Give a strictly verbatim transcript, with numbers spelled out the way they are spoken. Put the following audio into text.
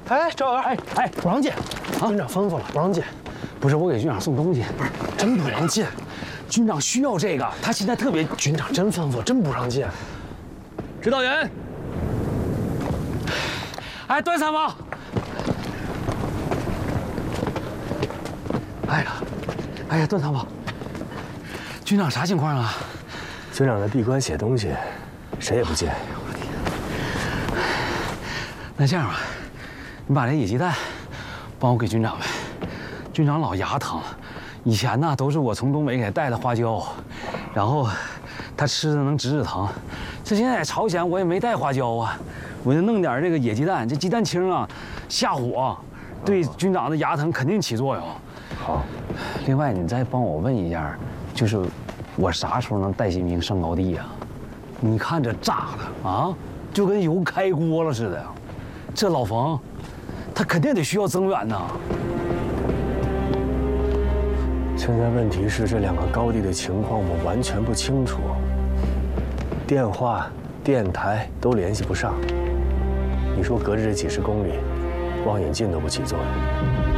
哎，赵元， 哎哎， 不让进，军长吩咐了，不让进。 不是我给军长送东西， 不是真不让进。 军长需要这个，他现在特别。 军长真吩咐，真不让进。 指导员，哎，段参谋。哎呀，哎呀，段参谋，军长啥情况啊？ 军长在闭关写东西，谁也不见。 我的天！那这样吧，你把这野鸡蛋帮我给军长呗。军长老牙疼，以前呢都是我从东北给他带的花椒，然后他吃的能止止疼。这现在朝鲜我也没带花椒啊，我就弄点这个野鸡蛋，这鸡蛋清啊，下火，对军长的牙疼肯定起作用。 好。 另外，你再帮我问一下，就是我啥时候能带新兵上高地呀？你看这炸的啊，就跟油开锅了似的。这老冯，他肯定得需要增援呐。 现在问题是这两个高地的情况我们完全不清楚，电话、电台都联系不上。你说隔着这几十公里，望远镜都不起作用。